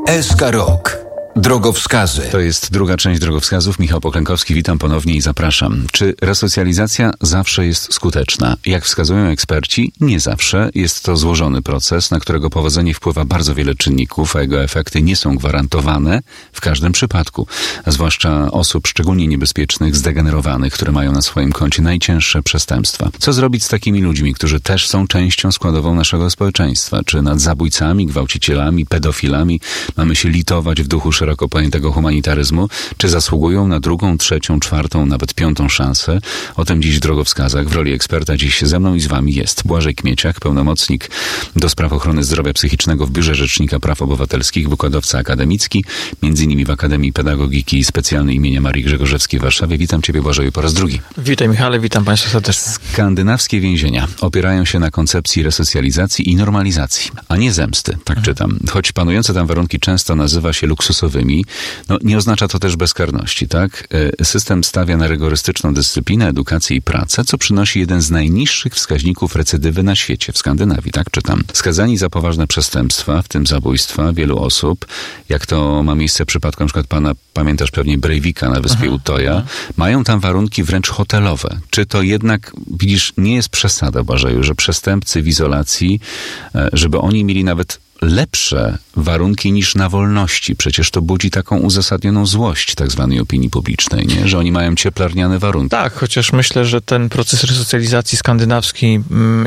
SK Rok. Drogowskazy. To jest druga część drogowskazów. Michał Poklękowski, witam ponownie i zapraszam. Czy resocjalizacja zawsze jest skuteczna? Jak wskazują eksperci, nie zawsze. Jest to złożony proces, na którego powodzenie wpływa bardzo wiele czynników, a jego efekty nie są gwarantowane w każdym przypadku. A zwłaszcza osób szczególnie niebezpiecznych, zdegenerowanych, które mają na swoim koncie najcięższe przestępstwa. Co zrobić z takimi ludźmi, którzy też są częścią składową naszego społeczeństwa? Czy nad zabójcami, gwałcicielami, pedofilami mamy się litować w duchu szeroko pojętego humanitaryzmu, czy zasługują na drugą, trzecią, czwartą, nawet piątą szansę? O tym dziś w drogowskazach. W roli eksperta dziś ze mną i z wami jest Błażej Kmieciak, pełnomocnik do spraw ochrony zdrowia psychicznego w Biurze Rzecznika Praw Obywatelskich, wykładowca akademicki, m.in. w Akademii Pedagogiki Specjalnej imienia Marii Grzegorzewskiej w Warszawie. Witam ciebie, Błażeju, po raz drugi. Witaj, Michale, witam państwa serdecznie. Skandynawskie więzienia opierają się na koncepcji resocjalizacji i normalizacji, a nie zemsty, tak czytam. Choć panujące tam warunki często nazywa się luksusowymi, nie oznacza to też bezkarności, tak? System stawia na rygorystyczną dyscyplinę, edukację i pracę, co przynosi jeden z najniższych wskaźników recydywy na świecie, w Skandynawii, tak czytam. Skazani za poważne przestępstwa, w tym zabójstwa, wielu osób, jak to ma miejsce w przypadku na przykład pana, pamiętasz pewnie, Breivika na wyspie Utoja, mają tam warunki wręcz hotelowe. Czy to jednak, widzisz, nie jest przesada, Błażeju, że przestępcy w izolacji, żeby oni mieli nawet lepsze warunki niż na wolności? Przecież to budzi taką uzasadnioną złość tak zwanej opinii publicznej, nie? Że oni mają cieplarniane warunki. Tak, chociaż myślę, że ten proces resocjalizacji skandynawski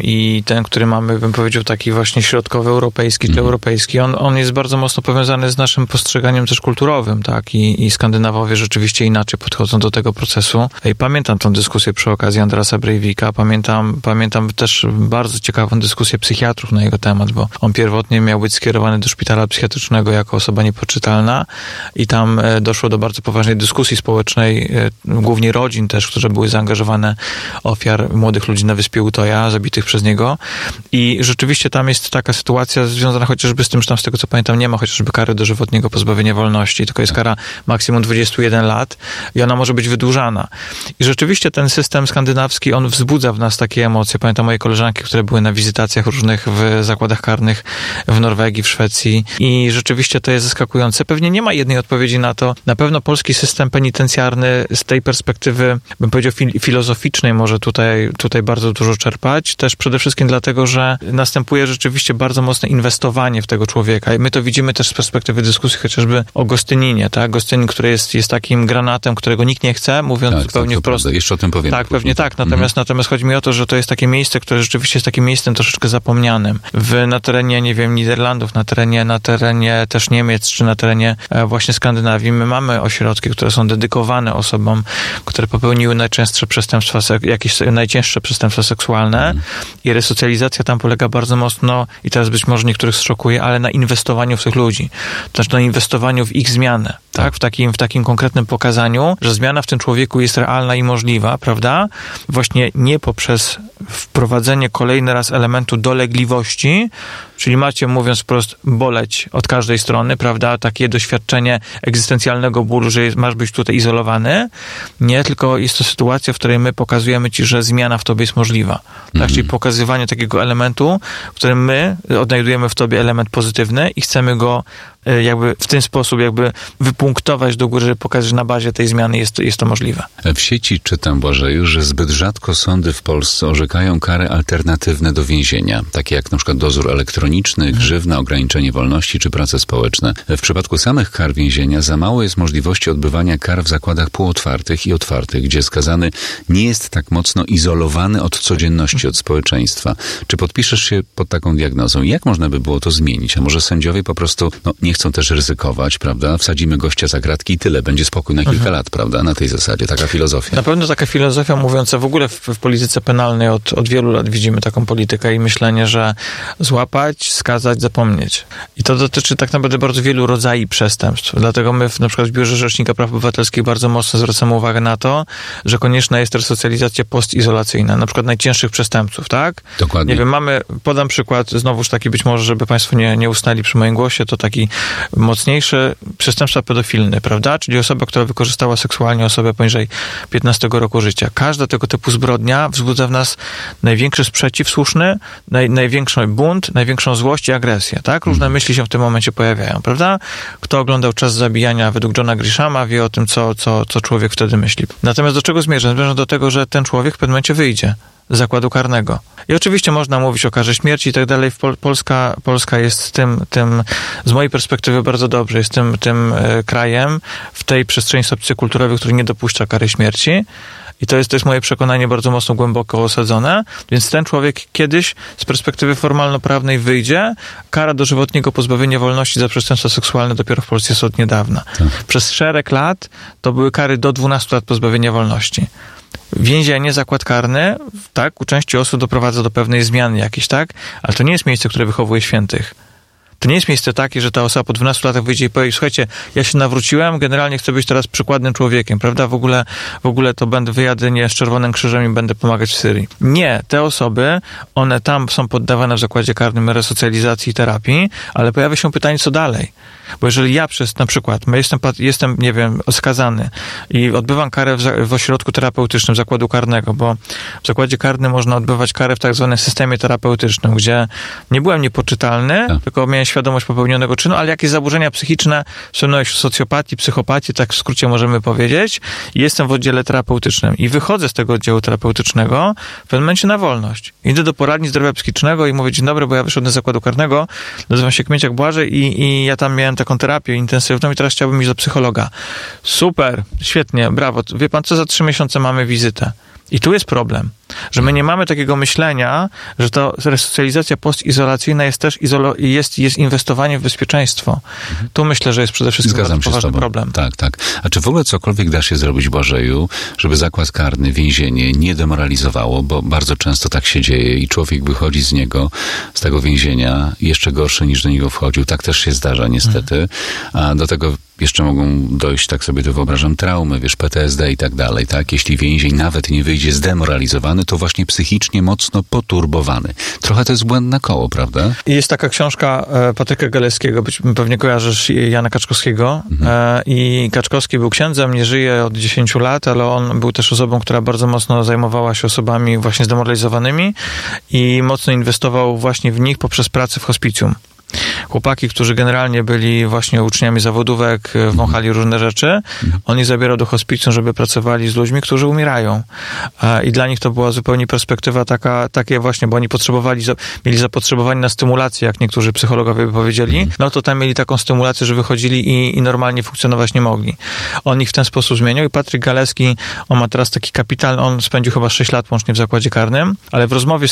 i ten, który mamy, bym powiedział, taki właśnie środkowoeuropejski, czy europejski, on jest bardzo mocno powiązany z naszym postrzeganiem też kulturowym, tak? I Skandynawowie rzeczywiście inaczej podchodzą do tego procesu. I pamiętam tą dyskusję przy okazji Andrasa Breivika, pamiętam też bardzo ciekawą dyskusję psychiatrów na jego temat, bo on pierwotnie miał być skierowany do szpitala psychiatrycznego jako osoba niepoczytalna i tam doszło do bardzo poważnej dyskusji społecznej, głównie rodzin też, które były zaangażowane, ofiar młodych ludzi na wyspie Utoja, zabitych przez niego. I rzeczywiście tam jest taka sytuacja związana chociażby z tym, że tam z tego co pamiętam nie ma chociażby kary dożywotniego pozbawienia wolności, tylko jest kara maksimum 21 lat i ona może być wydłużana. I rzeczywiście ten system skandynawski, on wzbudza w nas takie emocje. Pamiętam moje koleżanki, które były na wizytacjach różnych w zakładach karnych w Norwegii, w Szwecji i rzeczywiście to jest zaskakujące. Pewnie nie ma jednej odpowiedzi na to. Na pewno polski system penitencjarny z tej perspektywy, bym powiedział, filozoficznej może tutaj bardzo dużo czerpać. Też przede wszystkim dlatego, że następuje rzeczywiście bardzo mocne inwestowanie w tego człowieka. I my to widzimy też z perspektywy dyskusji chociażby o Gostyninie, tak? Gostynin, który jest takim granatem, którego nikt nie chce, mówiąc tak, zupełnie to wprost. Prawda. Jeszcze o tym powiem. Tak, pewnie tak. Natomiast chodzi mi o to, że to jest takie miejsce, które rzeczywiście jest takim miejscem troszeczkę zapomnianym. Na terenie, nie wiem, Niderlandów, na terenie też Niemiec, czy na terenie właśnie Skandynawii, my mamy ośrodki, które są dedykowane osobom, które popełniły najcięższe przestępstwa seksualne i resocjalizacja tam polega bardzo mocno, i teraz być może niektórych zszokuje, ale na inwestowaniu w tych ludzi. To znaczy na inwestowaniu w ich zmianę, tak? W takim konkretnym pokazaniu, że zmiana w tym człowieku jest realna i możliwa, prawda? Właśnie nie poprzez wprowadzenie kolejny raz elementu dolegliwości, czyli macie, mówiąc wprost, boleć od każdej strony, prawda? Takie doświadczenie egzystencjalnego bólu, że masz być tutaj izolowany. Nie, tylko jest to sytuacja, w której my pokazujemy ci, że zmiana w tobie jest możliwa. Tak? Czyli pokazywanie takiego elementu, w którym my odnajdujemy w tobie element pozytywny i chcemy go jakby w ten sposób jakby wypunktować do góry, żeby pokazać, że na bazie tej zmiany jest to możliwe. W sieci czytam, Błażeju, że zbyt rzadko sądy w Polsce orzekają kary alternatywne do więzienia, takie jak na przykład dozór elektroniczny, grzywna, ograniczenie wolności czy prace społeczne. W przypadku samych kar więzienia za mało jest możliwości odbywania kar w zakładach półotwartych i otwartych, gdzie skazany nie jest tak mocno izolowany od codzienności, od społeczeństwa. Czy podpiszesz się pod taką diagnozą? Jak można by było to zmienić? A może sędziowie po prostu nie chcą też ryzykować, prawda? Wsadzimy gościa za gratki i tyle. Będzie spokój na kilka lat, prawda? Na tej zasadzie. Taka filozofia. Na pewno taka filozofia mówiąca w ogóle w polityce penalnej od wielu lat widzimy taką politykę i myślenie, że złapać, skazać, zapomnieć. I to dotyczy tak naprawdę bardzo wielu rodzajów przestępstw. Dlatego my na przykład w Biurze Rzecznika Praw Obywatelskich bardzo mocno zwracamy uwagę na to, że konieczna jest resocjalizacja postizolacyjna. Na przykład najcięższych przestępców, tak? Dokładnie. Nie wiem, podam przykład, znowuż taki być może, żeby państwo nie ustali przy moim głosie, to taki mocniejsze przestępstwa pedofilne, prawda? Czyli osoba, która wykorzystała seksualnie osobę poniżej 15 roku życia. Każda tego typu zbrodnia wzbudza w nas największy sprzeciw słuszny, największy bunt, największą większą złość i agresję, tak? Różne myśli się w tym momencie pojawiają, prawda? Kto oglądał Czas zabijania według Johna Grishama, wie o tym, co człowiek wtedy myśli. Natomiast do czego zmierzam? Zmierzam do tego, że ten człowiek w pewnym momencie wyjdzie z zakładu karnego. I oczywiście można mówić o karze śmierci i tak dalej. Polska jest tym z mojej perspektywy bardzo dobrze, jest tym krajem w tej przestrzeni socjokulturowej, który nie dopuszcza kary śmierci. I to jest moje przekonanie bardzo mocno głęboko osadzone, więc ten człowiek kiedyś z perspektywy formalno-prawnej wyjdzie. Kara dożywotniego pozbawienia wolności za przestępstwa seksualne dopiero w Polsce jest od niedawna. Przez szereg lat to były kary do 12 lat pozbawienia wolności. Więzienie, zakład karny, tak, u części osób doprowadza do pewnej zmiany jakiejś, tak, ale to nie jest miejsce, które wychowuje świętych. To nie jest miejsce takie, że ta osoba po 12 latach wyjdzie i powie, słuchajcie, ja się nawróciłem, generalnie chcę być teraz przykładnym człowiekiem, prawda? W ogóle to wyjadę nie z Czerwonym Krzyżem i będę pomagać w Syrii. Nie, te osoby, one tam są poddawane w zakładzie karnym resocjalizacji i terapii, ale pojawia się pytanie, co dalej? Bo jeżeli ja na przykład, jestem, nie wiem, skazany i odbywam karę w ośrodku terapeutycznym zakładu karnego, bo w zakładzie karnym można odbywać karę w tak zwanym systemie terapeutycznym, gdzie nie byłem niepoczytalny, tylko miałem świadomość popełnionego czynu, ale jakieś zaburzenia psychiczne, świadomość socjopatii, psychopatii, tak w skrócie możemy powiedzieć, i jestem w oddziale terapeutycznym i wychodzę z tego oddziału terapeutycznego w pewnym momencie na wolność. Idę do poradni zdrowia psychicznego i mówię, dzień dobry, bo ja wyszedłem z zakładu karnego, nazywam się Kmieciak Błażej i ja tam miałem taką terapię intensywną i teraz chciałbym iść do psychologa. Super, świetnie, brawo. Wie pan co, za 3 miesiące mamy wizytę. I tu jest problem, że my nie mamy takiego myślenia, że to resocjalizacja postizolacyjna jest też jest inwestowanie w bezpieczeństwo. Tu myślę, że jest przede wszystkim bardzo poważny problem. Tak. A czy w ogóle cokolwiek da się zrobić, Błażeju, żeby zakład karny, więzienie nie demoralizowało, bo bardzo często tak się dzieje i człowiek wychodzi z tego więzienia jeszcze gorszy niż do niego wchodził. Tak też się zdarza niestety. A do tego jeszcze mogą dojść, tak sobie to wyobrażam, traumy, PTSD i tak dalej, tak? Jeśli więzień nawet nie wyjdzie zdemoralizowany, to właśnie psychicznie mocno poturbowany. Trochę to jest błędne koło, prawda? Jest taka książka Patryka Galeskiego, pewnie kojarzysz Jana Kaczkowskiego. I Kaczkowski był księdzem, nie żyje od 10 lat, ale on był też osobą, która bardzo mocno zajmowała się osobami właśnie zdemoralizowanymi i mocno inwestował właśnie w nich poprzez pracę w hospicjum. Chłopaki, którzy generalnie byli właśnie uczniami zawodówek, wąchali różne rzeczy, on ich zabierał do hospicjum, żeby pracowali z ludźmi, którzy umierają. I dla nich to była zupełnie perspektywa takie właśnie, bo oni mieli zapotrzebowanie na stymulację, jak niektórzy psychologowie by powiedzieli, no to tam mieli taką stymulację, że wychodzili i normalnie funkcjonować nie mogli. On ich w ten sposób zmieniał i Patryk Galeski, on ma teraz taki kapital, on spędził chyba 6 lat łącznie w zakładzie karnym, ale w rozmowie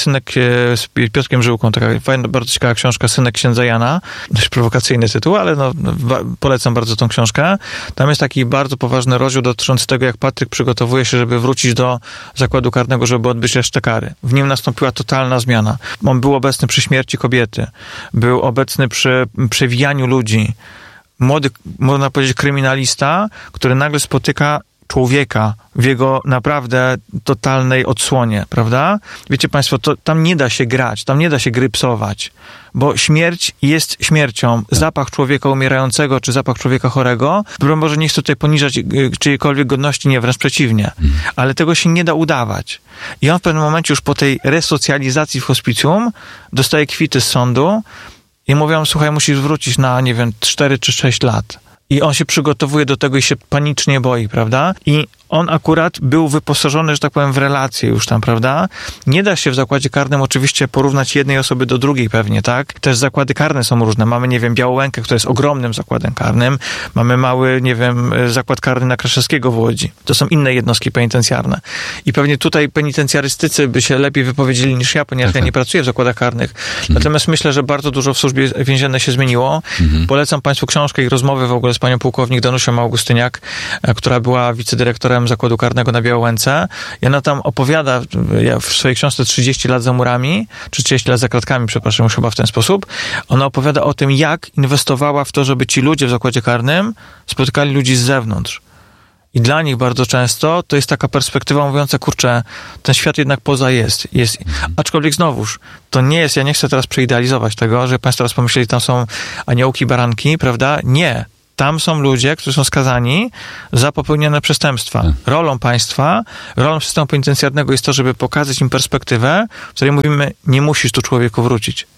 z Piotrkiem Żyłką, taka fajna, bardzo ciekawa książka, Synek księdza Jana, dość prowokacyjny tytuł, ale polecam bardzo tą książkę. Tam jest taki bardzo poważny rozdział dotyczący tego, jak Patryk przygotowuje się, żeby wrócić do zakładu karnego, żeby odbyć resztę kary. W nim nastąpiła totalna zmiana. On był obecny przy śmierci kobiety, był obecny przy przewijaniu ludzi. Młody, można powiedzieć, kryminalista, który nagle spotyka człowieka w jego naprawdę totalnej odsłonie, prawda? Wiecie państwo, to tam nie da się grać, tam nie da się gry psować, bo śmierć jest śmiercią. Zapach człowieka umierającego, czy zapach człowieka chorego, może nie chcę tutaj poniżać czyjejkolwiek godności, nie, wręcz przeciwnie, ale tego się nie da udawać. I on w pewnym momencie już po tej resocjalizacji w hospicjum dostaje kwity z sądu i mówią, słuchaj, musisz wrócić na, 4 czy 6 lat. I on się przygotowuje do tego i się panicznie boi, prawda? I on akurat był wyposażony, że tak powiem, w relacje już tam, prawda? Nie da się w zakładzie karnym oczywiście porównać jednej osoby do drugiej pewnie, tak? Też zakłady karne są różne. Mamy, Białołękę, która jest ogromnym zakładem karnym. Mamy mały, zakład karny na Kraszewskiego w Łodzi. To są inne jednostki penitencjarne. I pewnie tutaj penitencjarystycy by się lepiej wypowiedzieli niż ja, ponieważ ja nie pracuję w zakładach karnych. Natomiast myślę, że bardzo dużo w służbie więziennej się zmieniło. Polecam państwu książkę i rozmowy w ogóle z panią pułkownik Danusią Augustyniak, która była wicedyrektorem zakładu karnego na Białołęce. I ona tam opowiada, w swojej książce 30 lat za murami, czy 30 lat za kratkami, przepraszam, już chyba w ten sposób, ona opowiada o tym, jak inwestowała w to, żeby ci ludzie w zakładzie karnym spotykali ludzi z zewnątrz. I dla nich bardzo często to jest taka perspektywa mówiąca, kurczę, ten świat jednak poza jest. Aczkolwiek znowuż, to nie jest, ja nie chcę teraz przeidealizować tego, że państwo teraz pomyśleli, tam są aniołki, baranki, prawda? Nie. Tam są ludzie, którzy są skazani za popełnione przestępstwa. Rolą państwa, rolą systemu penitencjarnego jest to, żeby pokazać im perspektywę, w której mówimy, nie musisz tu człowieku wrócić.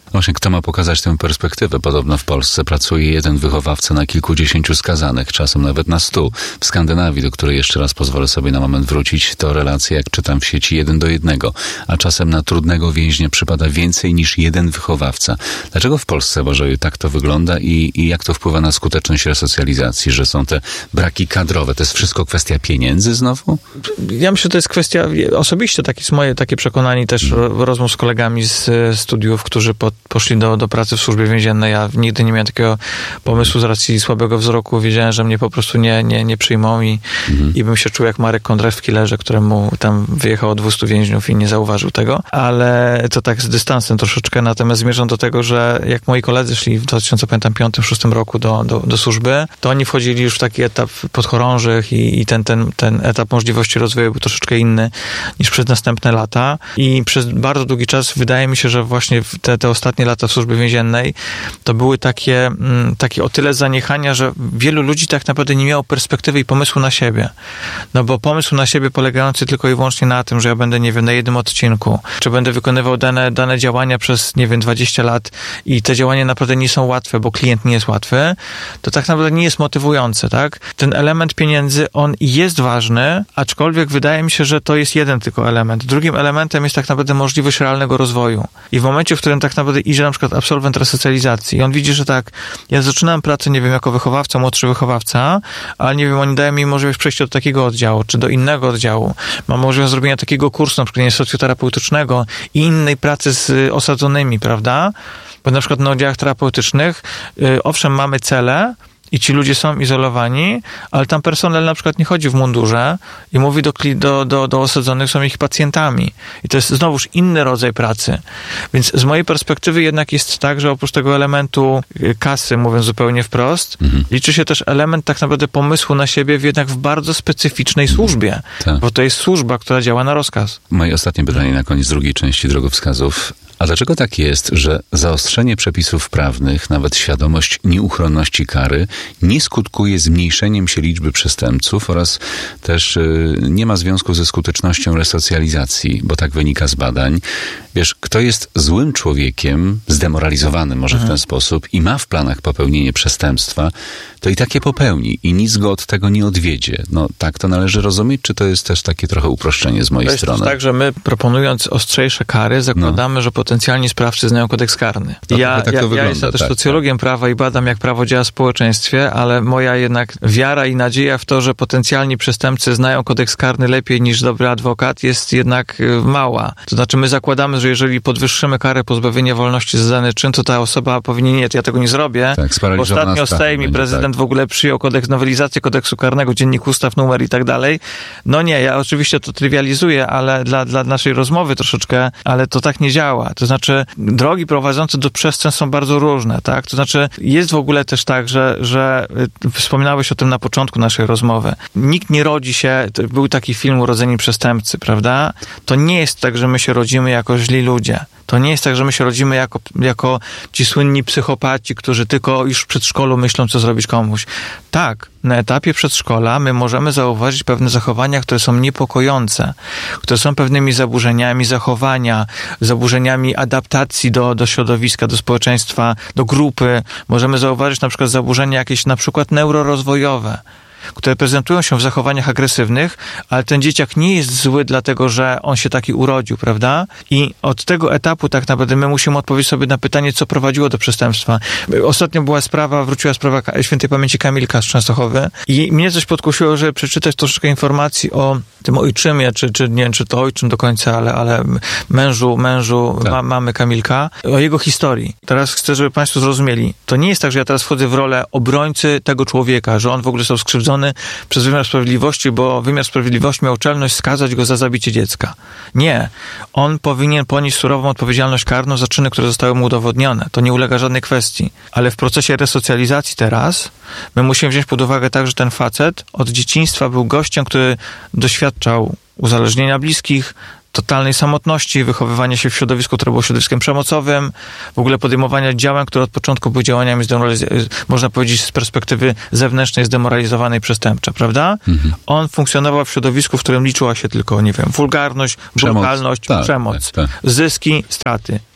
Właśnie, kto ma pokazać tę perspektywę? Podobno w Polsce pracuje jeden wychowawca na kilkudziesięciu skazanych, czasem nawet na 100. W Skandynawii, do której jeszcze raz pozwolę sobie na moment wrócić, to relacja, jak czytam w sieci, 1:1, a czasem na trudnego więźnia przypada więcej niż jeden wychowawca. Dlaczego w Polsce, Bożeju, tak to wygląda i jak to wpływa na skuteczność resocjalizacji, że są te braki kadrowe? To jest wszystko kwestia pieniędzy znowu? Ja myślę, że to jest kwestia, osobiście takie jest moje takie przekonanie też rozmów z kolegami z studiów, którzy poszli do pracy w służbie więziennej. Ja nigdy nie miałem takiego pomysłu z racji słabego wzroku. Wiedziałem, że mnie po prostu nie przyjmą i bym się czuł jak Marek Kondrat w Killerze, któremu tam wyjechało 200 więźniów i nie zauważył tego. Ale to tak z dystansem troszeczkę. Natomiast zmierzam do tego, że jak moi koledzy szli w 2005-2006 roku do służby, to oni wchodzili już w taki etap podchorążych i ten etap możliwości rozwoju był troszeczkę inny niż przez następne lata. I przez bardzo długi czas wydaje mi się, że właśnie te ostatnie lata w służbie więziennej to były takie o tyle zaniechania, że wielu ludzi tak naprawdę nie miało perspektywy i pomysłu na siebie. No bo pomysł na siebie polegający tylko i wyłącznie na tym, że ja będę, nie wiem, na jednym odcinku, czy będę wykonywał dane działania przez, nie wiem, 20 lat i te działania naprawdę nie są łatwe, bo klient nie jest łatwy, to tak naprawdę nie jest motywujące, tak? Ten element pieniędzy, on jest ważny, aczkolwiek wydaje mi się, że to jest jeden tylko element. Drugim elementem jest tak naprawdę możliwość realnego rozwoju. I w momencie, w którym tak naprawdę idzie na przykład absolwent resocjalizacji i on widzi, że tak, ja zaczynałem pracę, nie wiem, jako wychowawca, młodszy wychowawca, ale nie wiem, oni dają mi możliwość przejścia do takiego oddziału, czy do innego oddziału. Mam możliwość zrobienia takiego kursu, na przykład nie, socjoterapeutycznego i innej pracy z osadzonymi, prawda? Bo na przykład na oddziałach terapeutycznych, owszem, mamy cele, i ci ludzie są izolowani, ale tam personel na przykład nie chodzi w mundurze i mówi do osadzonych, są ich pacjentami. I to jest znowuż inny rodzaj pracy. Więc z mojej perspektywy jednak jest tak, że oprócz tego elementu kasy, mówiąc zupełnie wprost, liczy się też element tak naprawdę pomysłu na siebie jednak w bardzo specyficznej służbie. Tak. Bo to jest służba, która działa na rozkaz. Moje ostatnie pytanie na koniec drugiej części drogowskazów. A dlaczego tak jest, że zaostrzenie przepisów prawnych, nawet świadomość nieuchronności kary, nie skutkuje zmniejszeniem się liczby przestępców oraz też nie ma związku ze skutecznością resocjalizacji, bo tak wynika z badań. Wiesz, kto jest złym człowiekiem, zdemoralizowanym może w ten sposób i ma w planach popełnienie przestępstwa, to i takie popełni i nic go od tego nie odwiedzie. No tak to należy rozumieć, czy to jest też takie trochę uproszczenie z mojej strony? To jest tak, że my proponując ostrzejsze kary zakładamy, że potencjalni sprawcy znają kodeks karny. Ja jestem też socjologiem prawa i badam, jak prawo działa w społeczeństwie, ale moja jednak wiara i nadzieja w to, że potencjalni przestępcy znają kodeks karny lepiej niż dobry adwokat, jest jednak mała. To znaczy my zakładamy, że jeżeli podwyższymy karę pozbawienia wolności za dany czyn, to ta osoba powinien, nie, to ja tego nie zrobię. Tak, ostatnio Sejm i prezydent w ogóle przyjął nowelizację kodeksu karnego, dziennik ustaw, numer i tak dalej. No nie, ja oczywiście to trywializuję, ale dla naszej rozmowy troszeczkę, ale to tak nie działa. To znaczy drogi prowadzące do przestępstw są bardzo różne, tak? To znaczy jest w ogóle też tak, że wspominałeś o tym na początku naszej rozmowy. Nikt nie rodzi się, był taki film Urodzeni przestępcy, prawda? To nie jest tak, że my się rodzimy jako źli ludzie. To nie jest tak, że my się rodzimy jako ci słynni psychopaci, którzy tylko już w przedszkolu myślą, co zrobić komuś. Tak, na etapie przedszkola my możemy zauważyć pewne zachowania, które są niepokojące, które są pewnymi zaburzeniami zachowania, zaburzeniami adaptacji do środowiska, do społeczeństwa, do grupy. Możemy zauważyć na przykład zaburzenia jakieś na przykład neurorozwojowe, które prezentują się w zachowaniach agresywnych, ale ten dzieciak nie jest zły dlatego, że on się taki urodził, prawda? I od tego etapu tak naprawdę my musimy odpowiedzieć sobie na pytanie, co prowadziło do przestępstwa. Ostatnio wróciła sprawa świętej pamięci Kamilka z Częstochowy i mnie coś podkusiło, żeby przeczytać troszeczkę informacji o tym ojczymie, czy nie wiem, czy to ojczym do końca, ale mężu tak. Mamy Kamilka, o jego historii. Teraz chcę, żeby Państwo zrozumieli. To nie jest tak, że ja teraz wchodzę w rolę obrońcy tego człowieka, że on w ogóle został skrzywdzony przez wymiar sprawiedliwości, bo wymiar sprawiedliwości miał czelność skazać go za zabicie dziecka. Nie. On powinien ponieść surową odpowiedzialność karną za czyny, które zostały mu udowodnione. To nie ulega żadnej kwestii. Ale w procesie resocjalizacji teraz my musimy wziąć pod uwagę tak, że ten facet od dzieciństwa był gościem, który doświadczał uzależnienia bliskich, totalnej samotności, wychowywania się w środowisku, które było środowiskiem przemocowym, w ogóle podejmowania działań, które od początku były działaniami można powiedzieć z perspektywy zewnętrznej, zdemoralizowanej, przestępcze, prawda? On funkcjonował w środowisku, w którym liczyła się tylko, nie wiem, wulgarność, brutalność, przemoc, zyski, straty.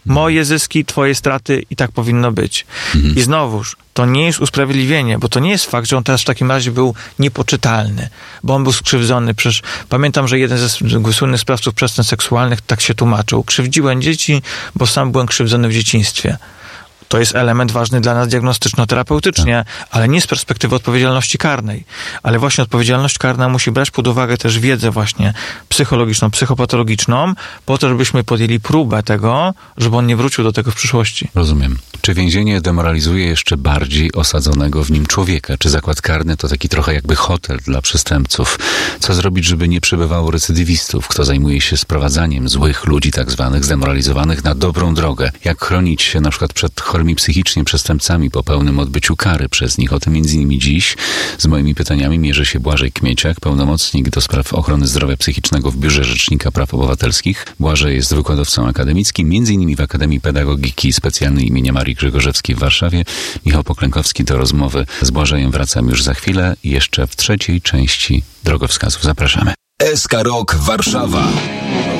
Moje zyski, twoje straty i tak powinno być. I znowuż, to nie jest usprawiedliwienie, bo to nie jest fakt, że on teraz w takim razie był niepoczytalny, bo on był skrzywdzony. Przecież pamiętam, że jeden ze słynnych sprawców przestępstw seksualnych tak się tłumaczył. Krzywdziłem dzieci, bo sam byłem krzywdzony w dzieciństwie. To jest element ważny dla nas diagnostyczno-terapeutycznie, ale nie z perspektywy odpowiedzialności karnej. Ale właśnie odpowiedzialność karna musi brać pod uwagę też wiedzę właśnie psychologiczną, psychopatologiczną, po to, żebyśmy podjęli próbę tego, żeby on nie wrócił do tego w przyszłości. Rozumiem. Czy więzienie demoralizuje jeszcze bardziej osadzonego w nim człowieka? Czy zakład karny to taki trochę jakby hotel dla przestępców? Co zrobić, żeby nie przybywało recydywistów? Kto zajmuje się sprowadzaniem złych ludzi, tak zwanych, zdemoralizowanych na dobrą drogę? Jak chronić się na przykład przed chorymi psychicznie przestępcami po pełnym odbyciu kary przez nich? O tym m.in. dziś z moimi pytaniami mierzy się Błażej Kmieciak, pełnomocnik do spraw ochrony zdrowia psychicznego w Biurze Rzecznika Praw Obywatelskich. Błażej jest wykładowcą akademickim, m.in. w Akademii Pedagogiki Specjalnej im. Marii Grzegorzewskiej w Warszawie. Michał Poklękowski. Do rozmowy z Błażejem wracam już za chwilę i jeszcze w trzeciej części drogowskazów. Zapraszamy. SK Rok Warszawa.